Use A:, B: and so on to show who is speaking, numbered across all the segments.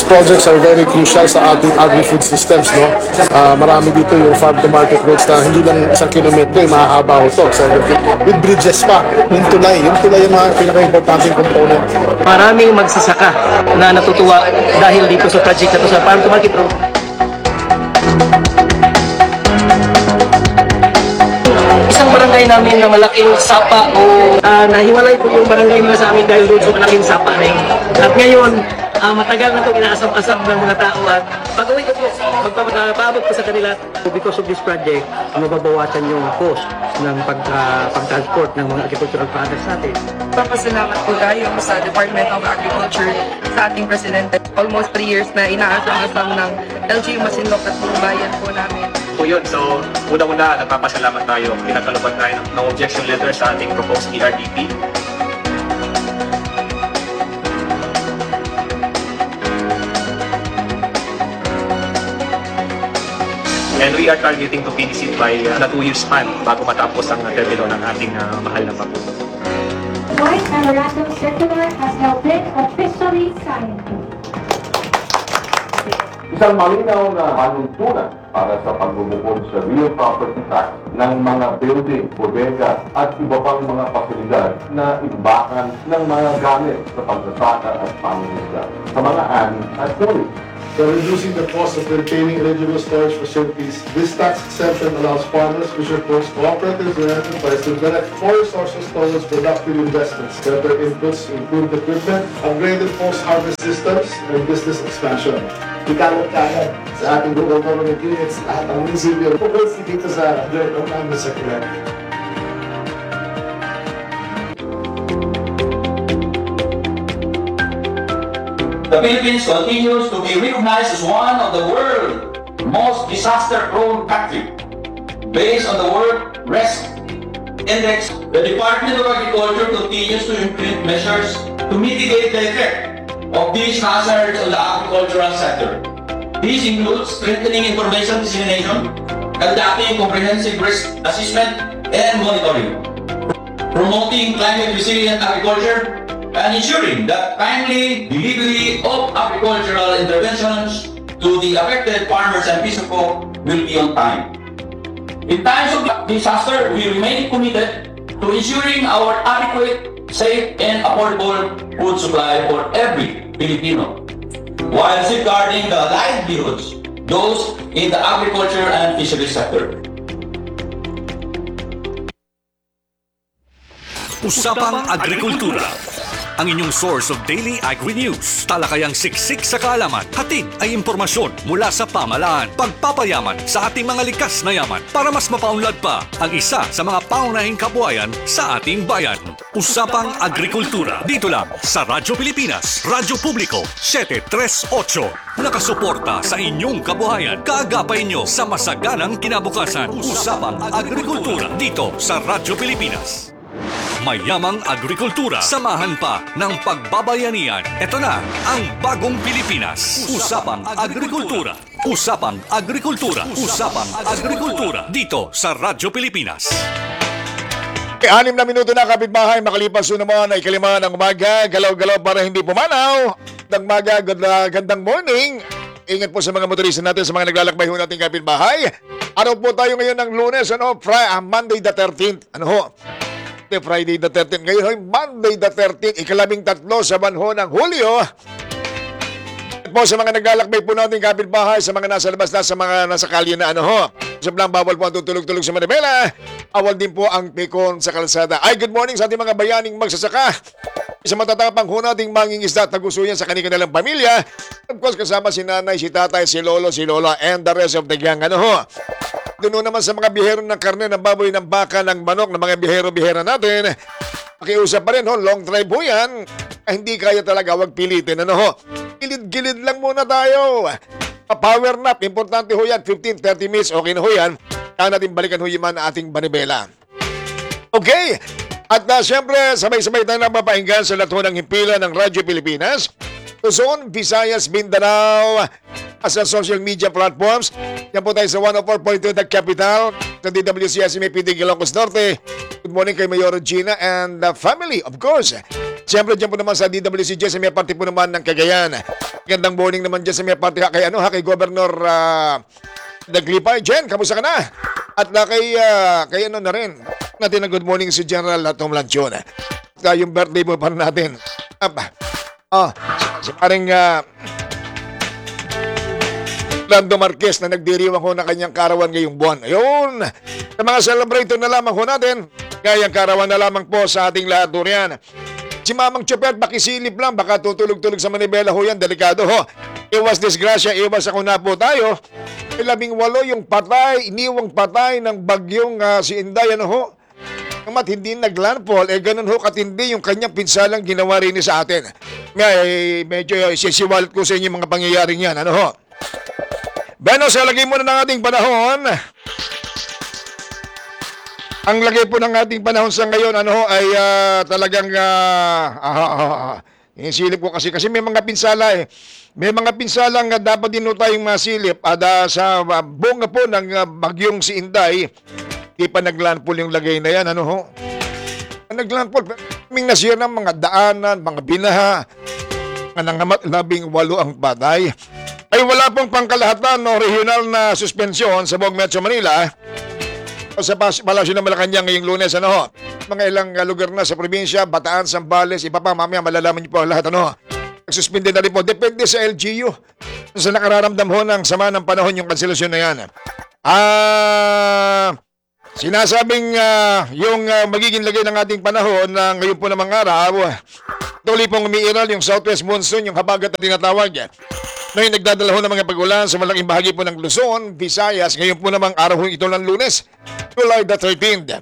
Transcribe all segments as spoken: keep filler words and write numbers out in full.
A: projects are very crucial sa ating agri-food systems, no? Ah, marami dito yung farm to market roads na hindi lang isang kilometro, yung mahahaba ho to. So, with bridges pa, yung tulay, yung tulay yung mga pinaka-importanting component.
B: Maraming magsasaka na natutuwa dahil dito sa project na to sa Farm to Market Road. Isang barangay namin na malaking sapa o uh, nahiwalay po yung barangay nila sa amin dahil doon sa malaking sapa na yun. At ngayon, uh, matagal na itong inaasam-asam ng mga tao at pag-uwi ko po, magpapaabot ko sa kanila. Because of this project, mababawasan yung cost ng pag, uh, pag-transport ng mga agricultural products natin.
C: Papasalamat po tayo sa Department of Agriculture sa ating Presidente. Almost three years na inaasam-asam ng L G U Masinloc at mga bayan po namin.
D: Po yun. So, una-una, nagpapasalamat tayo. Pinagkalooban tayo ng no objection letter sa ating proposed E R D P. And we are targeting to finish it by uh, na two years span bago matapos ang termino ng ating uh, mahal na bago.
E: White Memorandum Circular has now been officially signed.
F: Isang malinaw na panuntunan para sa pagbubukod sa real property tax ng mga building, bodega at iba pang mga pasilidad na imbakan ng mga gamit sa pagsasaka at pangingisda sa mga ani at turi.
A: So reducing the cost of maintaining eligible storage facilities, this tax exemption allows farmers, fishers, cooperatives, and enterprises to direct more resources towards productive investments, better inputs, improved equipment, upgraded post-harvest systems, and business expansion. Ikalat-kalat sa ating local government units, lahat ng munisipyo, pupunsi dito sa Joint Memorandum Circular.
G: The Philippines continues to be recognized as one of the world's most disaster-prone countries. Based on the World Risk Index, the Department of Agriculture continues to implement measures to mitigate the effect of these hazards on the agricultural sector. These include strengthening information dissemination, conducting comprehensive risk assessment and monitoring, promoting climate-resilient agriculture, and ensuring that timely delivery of agricultural interventions to the affected farmers and fisherfolk will be on time. In times of disaster, we remain committed to ensuring our adequate, safe, and affordable food supply for every Filipino, while safeguarding the livelihoods those in the agriculture and fisheries sector.
H: Usapang Agrikultura, ang inyong source of daily agri-news. Talakayang siksik sa kaalaman. Hatid ay impormasyon mula sa pamahalaan. Pagpapayaman sa ating mga likas na yaman para mas mapaunlad pa ang isa sa mga paunahing kabuhayan sa ating bayan. Usapang Agrikultura. Dito lang sa Radyo Pilipinas, Radyo Publiko, seven three eight. Nakasuporta sa inyong kabuhayan. Kaagapay nyo sa masaganang kinabukasan. Usapang Agrikultura. Dito sa Radyo Pilipinas. Mayamang agrikultura, samahan pa ng pagbabayanihan. Ito na ang bagong Pilipinas. Usapang Agrikultura. Usapang Agrikultura. Usapang Agrikultura. Dito sa Radyo Pilipinas.
I: E, anim na minuto na kapitbahay, makalipas yun naman ay kalima ng umaga. Galaw-galaw para hindi pumanaw. Dagmaga, ganda, gandang morning. Ingat po sa mga motorista natin, sa mga naglalakbay ho natin kapitbahay. Ano po tayo ngayon ng Lunes, ano? Friday, uh, Monday the thirteenth. Ano ho? Friday the thirteenth. Ngayon ay Monday the thirteenth, ikalabing tatlo sa banho ng Hulyo. At po sa mga naglalakbay po natin kapitbahay, sa mga nasa labas na, sa mga nasa kalye na ano ho. Sablang bawal po ang tutulog-tulog sa Manibela. Awal din po ang pikon sa kalsada. Ay, good morning sa ating mga bayaning magsasaka. Sa matatapang ho nating mangingisda at tagusuyan sa kanilang pamilya. Of course, kasama si nanay, si tatay, si lolo, si lola, and the rest of the gang. Ano ho? Doon naman sa mga bihero ng karne, ng baboy, ng baka, ng manok, ng mga bihero-bihera natin. Pakiusap pa rin ho, long drive ho yan. Ay, hindi kaya talaga, wag pilitin. Ano ho? Gilid-gilid lang muna tayo. Power nap, importante ho yan. fifteen to thirty minutes, okay na ho yan. Kaya natin balikan ho yung mga ating Manibela. Okay. At uh, siyempre, sabay-sabay tayo na mapahinggan sa lahat ho ng himpilan ng Radyo Pilipinas. Luzon, Visayas, Mindanao, sa social media platforms. Yan po tayo sa one oh four point two The Capital, sa D W C S M A P D Ilocos Norte. Good morning kay Mayor Regina and the family, of course. Siyempre dyan po naman sa D W C dyan sa may party po naman ng Cagayan. Gandang morning naman dyan sa may party ha, kay ano ha, kay Governor uh, Daglipay. Jen, kamusta ka na? At na kay, uh, kay ano na rin, natin ang good morning si General Tom Lanchon. At yung birthday mo pa natin. Ah, oh, si paring uh, Lando Marquez na nagdiriwang ko na kanyang karawan ngayong buwan. Ayun, sa mga celebrator na lamang ko natin, kayang karawan na lamang po sa ating lahat po riyan. Si Mamang Chopet, bakisilip lang, baka tutulog-tulog sa manibela ho yan, delikado ho. Iwas disgrasya, iwas ako na po tayo. Labing walo yung patay, iniwang patay ng bagyong uh, si Inday, ano ho. Kamat hindi naglandfall, eh ganun ho katindi yung kanyang pinsalang ginawa rin sa atin. May, medyo isisiwalat ko sa inyo mga pangyayaring yan, ano ho. Beno, sa lagay muna ng ating panahon. Ang lagay po ng ating panahon sa ngayon, ano ho, ay uh, talagang, uh, ah, ah, ah, inisilip ko kasi, kasi may mga pinsala eh. May mga pinsalang uh, dapat din ho tayong masilip at uh, sa uh, bunga po ng uh, bagyong si Inday, di pa naglandfall yung lagay na yan, ano ho. Naglandfall, kaming nasira ng mga daanan, mga binaha, nga nangamat labing walo ang patay. Ay wala pong pangkalahatan o regional na suspensyon sa buong Metro Manila o sa Palasyo ng Malacanang ngayong Lunes, ano ho. Mga ilang uh, lugar na sa probinsya, Bataan, Zambales, iba pa, mamaya malalaman niyo po ang lahat, ano. Nagsuspinde na rin po, depende sa L G U. Sa nakararamdam ho ng sama ng panahon yung kanselasyon na yan. Ah... Sinasabing uh, yung uh, magiging lagay ng ating panahon na ngayon po namang araw, tuloy pong umiiral yung southwest monsoon, yung habagat na tinatawag. Ngayon nagdadala ho ng mga pag-ulan sa malaking bahagi po ng Luzon, Visayas, ngayon po namang araw ito ng Lunes, July the thirteenth.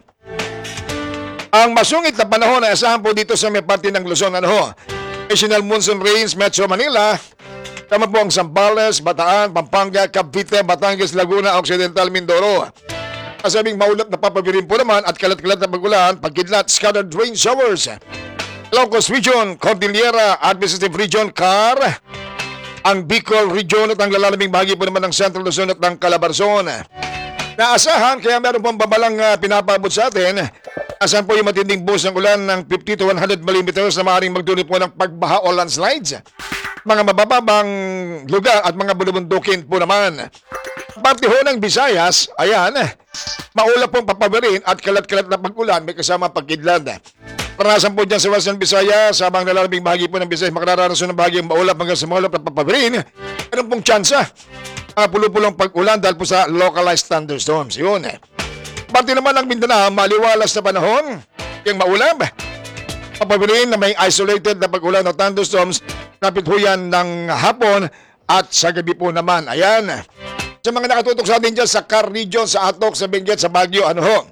I: Ang masungit na panahon ay asahan po dito sa may parte ng Luzon, ano ho, National Monsoon Rains, Metro Manila, tama po ang Zambales, Bataan, Pampanga, Cavite, Batangas, Laguna, Occidental, Mindoro. Kasabing maulap na papabirin po naman at kalat-kalat na pag-ulan, pagkidlat, scattered rain showers. Ilocos Region, Cordillera, Administrative Region, C A R, ang Bicol Region at ang lalaming bahagi po naman ng Central Luzon at ng Calabarzon. Naasahan, kaya meron pong babalang uh, pinapabot sa atin. Asahan po yung matinding buhos ng ulan ng fifty to one hundred millimeters na maaaring magdulot po ng pagbaha o landslides. Mga mabababang lugar at mga bulubundukin po naman. Parte ho ng Visayas, ayan, maulap pong papabirin at kalat-kalat na pag-ulan, may kasama pagkidlad. Karanasan po dyan sa Western Visayas, sa mga nalalabing bahagi po ng Visayas, makararasan ng bahagi ng maulap hanggang sa maulap na papabirin. Meron pong tsansa, mga pulo-pulong pag-ulan dahil po sa localized thunderstorms. Yun eh. Parte naman ng Mindanao, maliwalas na panahon, yung maulap, papabirin na may isolated na pag-ulan o thunderstorms, kapit ho yan ng hapon at sa gabi po naman. Ayan. Sa mga nakatutok sa atin dyan sa C A R Region, sa Atok, sa Benguet, sa Baguio, ano ho?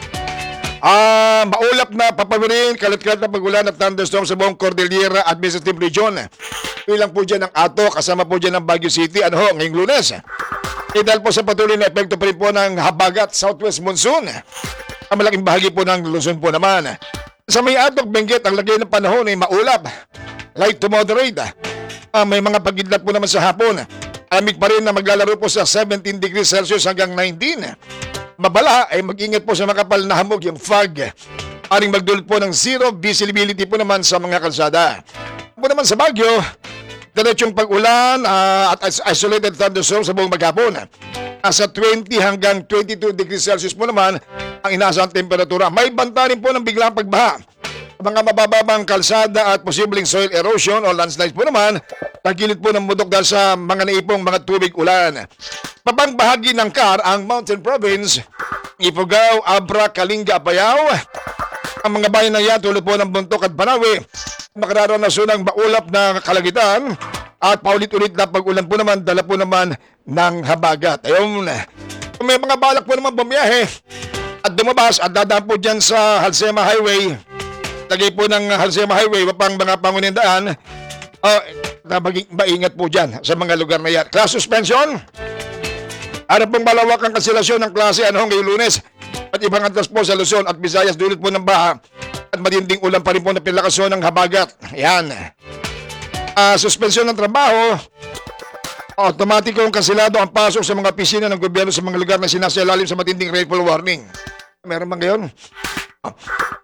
I: Ah, maulap na papabirin, kalat-kalat na pag-ulan at thunderstorm sa buong Cordillera Administrative Region. Ilang po dyan ang Atok, kasama po dyan ang Baguio City, ano ho, ngayong Lunes. E dahil po sa patuloy na epekto pa rin po ng habagat southwest monsoon, ang malaking bahagi po ng Luzon po naman. Sa may Atok, Benguet, ang lagay ng panahon ay maulap, light to moderate. Ah, may mga pagidlat po naman sa hapon. Amig pa rin na maglalaro po sa seventeen degrees Celsius hanggang nineteen. Mabala ay mag-ingat po sa makapal na hamog, yung fog. Aring magdulot po ng zero visibility po naman sa mga kalsada. Po naman sa Baguio, diretsong pag-ulan uh, at isolated thunderstorm sa buong maghapon. Nasa twenty hanggang twenty-two degrees Celsius po naman ang inaasahang temperatura. May banta rin po ng biglang pagbaha. Mga mabababang kalsada at posibleng soil erosion o landslides po naman, tagilid po ng mudok dahil sa mga naipong mga tubig ulan. Papang bahagi ng C A R ang Mountain Province, Ifugao, Abra, Kalinga, Apayao. Ang mga bayan na yan tulad po ng Buntok at Banawe, makararanasan ng maulap na kalagitan at paulit-ulit na pag-ulan po naman, dala po naman ng habagat. Ayun, kung may mga balak po naman bumiyahe at dumabas at dadaan po dyan sa Halsema Highway, lagay po ng Halsema Highway pang mga pangunindaan, uh, maingat po dyan sa mga lugar na yan. Class suspension, ano pong malawak ang kanselasyon ng klase ano ngayong Lunes at ibang antas po sa Luzon at Visayas dulot po ng baha at matinding ulan pa rin po na pinlakasyon ng habagat. Yan. Uh, suspensyon ng trabaho, automatikong kanselado ang pasok sa mga opisina ng gobyerno sa mga lugar na sinasailalim sa matinding rainfall warning. Meron bang gayon?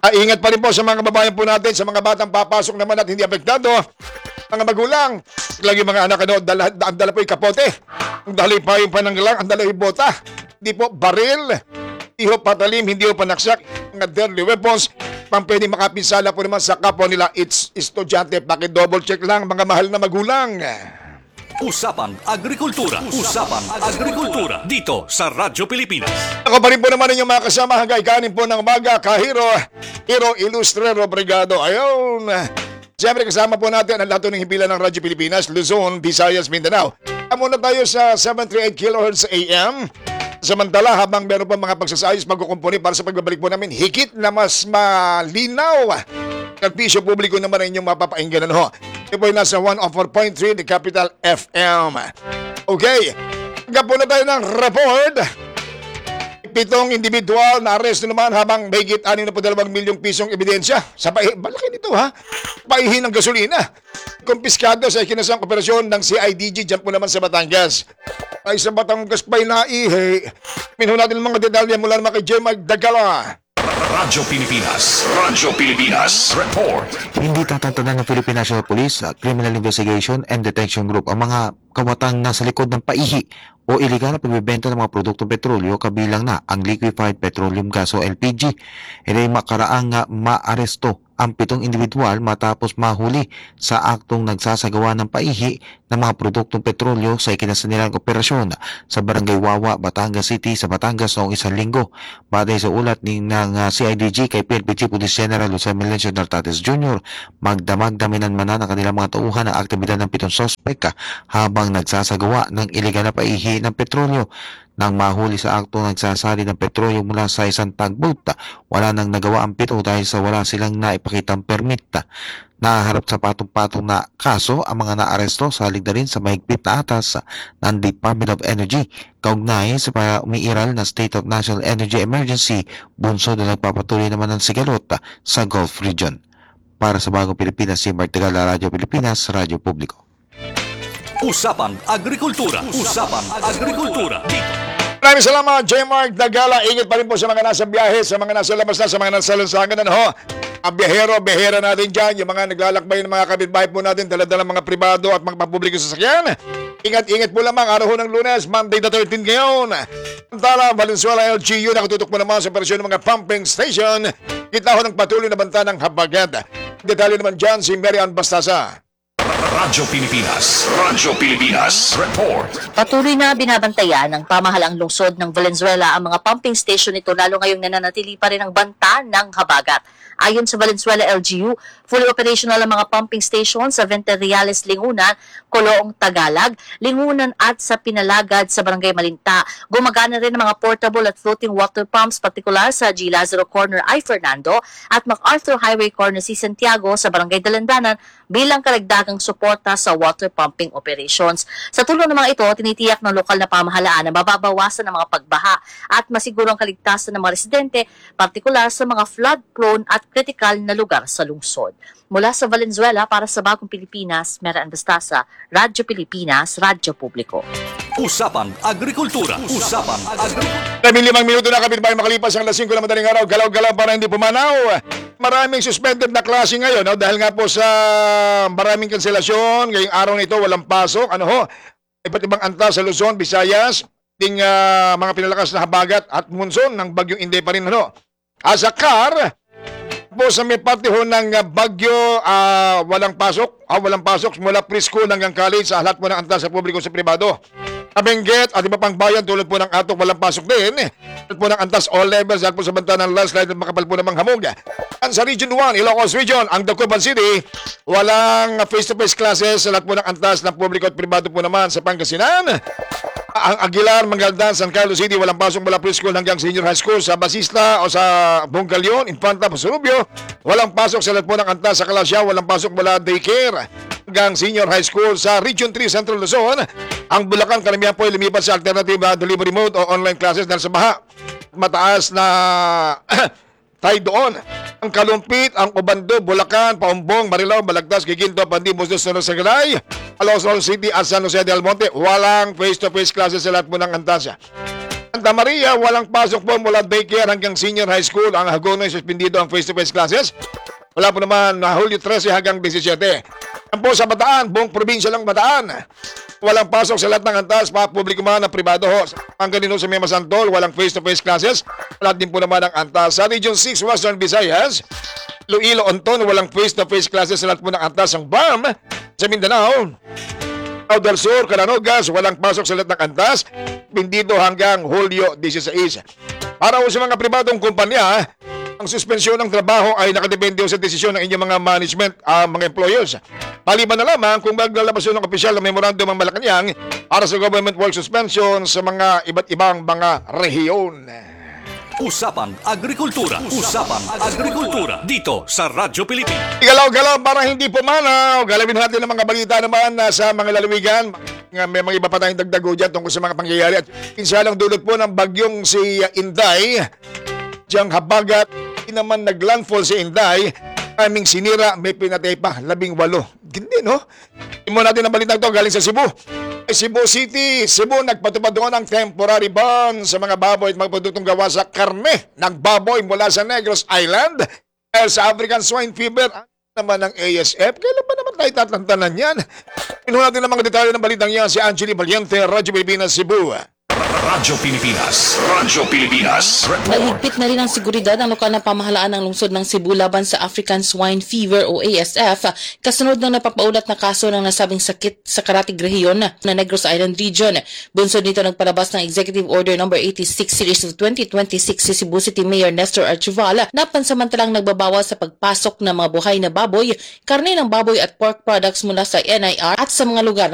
I: Ah, ingat pa rin po sa mga kababayan po natin, sa mga batang papasok naman at hindi apektado. Mga magulang, lagi mga anak ano, dala, ang dala po yung kapote. Ang dala pa yung pananggalang, ang dala yung bota. Hindi po baril, hindi ho patalim, hindi ho panaksak. Mga deadly weapons, pang pwedeng makapinsala po naman sa kapwa nila. It's estudyante, paki-double check lang mga mahal na magulang.
H: Usapang Agrikultura. Usapang Agrikultura. Dito sa Radyo Pilipinas.
I: Ako pa rin po naman inyong mga kasama hanggang ikanin po ng umaga, Kahiro, Hiro Ilustrero Brigado. Ayun. Siyempre kasama po natin ang lahat ng himpilan ng Radyo Pilipinas, Luzon, Visayas, Mindanao. Muna tayo sa seven thirty-eight kilohertz A M. Samantala, habang meron pa mga pagsasayos, magkukumpuni para sa pagbabalik po namin, higit na mas malinaw. Nagpisyo publiko naman ang inyong mapapainggan. Ano ho? Ito po ay nasa one oh four point three, the Capital F M. Okay. Hanggang po na tayo ng report. Pitong individual na aresto naman habang may higit anim na dalawang milyong pisong ebidensya sa paihi. Malaki nito ha. Paihi ng gasolina. Kumpiskado sa ikinasang operasyon ng C I D G dyan po naman sa Batangas. Ay sa Batangas pa'y naihi. Minho natin ang mga detalye mula naman kay J. Mike Dagala.
H: Radyo Pilipinas. Radyo Pilipinas. Report.
J: Hindi tatantanan ng Philippine National Police, uh, Criminal Investigation and Detection Group ang mga kawatang nasa likod ng paihi o iligal na pagbebenta ng mga produktong petrolyo kabilang na ang liquefied petroleum gas o L P G. Ilay makaraang uh, maaresto ang pitong individual matapos mahuli sa aktong nagsasagawa ng paihi ng mga produktong petrolyo sa ikinasanilang operasyon sa Barangay Wawa, Batangas City sa Batangas noong isang linggo. Batay sa ulat ni ng uh, C I D G kay P N P Chief Police General Jose Melencio Nartates Junior, magdamag-daminan man na ng kanilang mga tauhan ang aktibidad ng pitong sospek habang nagsasagawa ng iligal na paihi ng petrolyo. Nang mahuli sa akto nagsasali ng petrolyo mula sa isang tugboat, wala nang nagawa ang pito dahil sa wala silang naipakitang permit. Naharap sa patong-patong na kaso ang mga naaresto sa rin sa mahigpit na atas ng Department of Energy kaugnay sa umiiral na State of National Energy Emergency, bunso na nagpapatuloy naman ng sigalot sa Gulf Region. Para sa Bagong Pilipinas, si Martigal, Radyo Pilipinas, Radyo Publiko.
H: Usapang Agrikultura. Usapang Agrikultura. Dito.
I: Maraming salamat, J. Mark Dagala. Ingat pa rin po sa mga nasa biyahe, sa mga nasa labas na, sa mga nasa lansangan. Ano ho? Ang biyahero, biyahera natin dyan, yung mga naglalakbay ng mga kapitbahay po natin, dala-dala mga pribado at mga papubliko sa sakyan. Ingat-ingat po lamang, araw ho ng Lunes, Monday the thirteenth ngayon. Samantala, Valenzuela L G U, nakatutok po naman sa operasyon ng mga pumping station. Kita ho ng patuloy na banta ng habagat. Detalye naman dyan si Mary Ann Bastasa.
H: Radyo Pilipinas. Radyo Pilipinas. Report.
K: Patuloy na binabantayan ng pamahalaang lungsod ng Valenzuela ang mga pumping station nito lalo ngayong nananatili pa rin ang banta ng habagat. Ayon sa Valenzuela L G U, fully operational ang mga pumping station sa Venteriales, Lingunan, Coloong, Tagalog, Lingunan at sa Pinalagad sa Barangay Malinta. Gumagana rin ang mga portable at floating water pumps, partikular sa G. Lazaro Corner, I. Fernando at MacArthur Highway Corner, C. Santiago sa Barangay Dalandanan bilang karagdagang suporta sa water pumping operations. Sa tulong ng mga ito, tinitiyak ng lokal na pamahalaan na mababawasan ang mga pagbaha at masiguro ang kaligtasan ng mga residente, partikular sa mga flood-prone at kritikal na lugar sa lungsod. Mula sa Valenzuela para sa Bagong Pilipinas, Mera Andastasa, Radyo Pilipinas, Radyo Publiko.
H: Usapang Agrikultura. Usapang Agrikultura.
I: Labing limang minuto na kapitbahay makalipas ang lasing ko na madaling araw. Galaw-galaw para hindi pumanaw. Maraming suspended na klase ngayon. No? Dahil nga po sa maraming kanselasyon, ngayong araw nito walang pasok. Ano ho? Iba't ibang antas sa Luzon, Visayas, ding uh, mga pinalakas na habagat at monson ng bagyong Inday pa rin. Ano? Asakar, po sa may parte ho ng uh, bagyo, uh, walang pasok. Ah, walang pasok mula preschool hanggang college sa lahat po ng antas sa publiko sa pribado. Benguet at iba pang bayan tulad po ng Atok, walang pasok din. Tulad po ng antas all levels at po sa banta ng landslide at makapal po namang hamog. At sa Region one, Ilocos Region, ang Dagupan City, walang face-to-face classes sa lahat po ng antas ng publiko at pribado po naman sa Pangasinan. Ang Aguilar, Mangaldan, San Carlos City, walang pasok mula preschool hanggang senior high school. Sa Basista o sa Bongalion, Infanta, Pasurubio, walang pasok sa lahat po ng antas. Sa Kalasya, walang pasok mula daycare hanggang senior high school. Sa Region three, Central Luzon, ang Bulacan, karamihan po ay lumipat sa alternative uh, delivery mode o online classes dahil sa baha. Mataas na tayo doon. Ang Kalumpit, ang Obando, Bulacan, Paumbong, Marilao, Balagtas, Giginto, Pandi, Musdos, Sagalay, Alosol City at San Jose del Monte, walang face-to-face classes sa lahat po ng antasya. Santa Maria, walang pasok po mula daycare hanggang senior high school. Ang Hagonoy, suspendido ang face-to-face classes. Wala po naman na Hulyo trese hanggang disisiete. Yan po sa Bataan, buong probinsya lang Bataan. Walang pasok sa lahat ng antas, pa publiko man na pribado ho. Ang ganito sa Mema Santol, walang face-to-face classes. Lahat din po naman ang antas. Sa Region six, Western Visayas, Iloilo, Onton, walang face-to-face classes sa lahat po ng antas. Ang B A M sa Mindanao, Ao del Sur, Calanogas, walang pasok sa lahat ng antas. Pindido hanggang Hulyo dieciséis. Para po sa mga pribadong kumpanya, ang suspensyon ng trabaho ay nakadepende sa desisyon ng inyong mga management, uh, mga employers. Maliban na lamang kung maglalabas ng opisyal na memorandum ang Malacanang para sa government work suspension sa mga iba't ibang mga rehiyon.
H: Usapang Agrikultura. Usapang Agrikultura. Dito sa Radyo Pilipinas.
I: Galaw-galaw para hindi pumanaw. Galawin natin ang mga balita naman na sa mga lalawigan. May mga iba pa tayong dagdago dyan tungkol sa mga pangyayari. At pinsalang dulot po ng bagyong si Inday. Diyang habagat, hindi naman naglandfall si Inday. Aming sinira, may pinatay pa, labing walo. Gindi, no? Imo natin ang balita ito galing sa Cebu. Cebu City, Cebu, nagpatupad doon ng temporary ban sa mga baboy at mga produktong gawa sa karne ng baboy mula sa Negros Island dahil sa African Swine Fever. Ano naman ng A S F? Kailan ba naman tayo tatantanan yan? Pinuha natin ang mga detalye ng balitang yan si Angeli Valiente, Radyo Pilipinas, Cebu.
H: Radyo Pilipinas. Radyo Pilipinas.
L: Mahigpit na rin ang seguridad ng lokal na pamahalaan ng lungsod ng Cebu laban sa African Swine Fever o A S F kasunod ng napapaulat na kaso ng nasabing sakit sa Karatig rehiyon na Negros Island Region. Bunsod nito nagpalabas ng Executive Order number eighty-six Series of twenty twenty-six si Cebu City Mayor Nestor Archival na pansamantalang nagbabawas sa pagpasok ng mga buhay na baboy, karne ng baboy at pork products mula sa N I R at sa mga lugar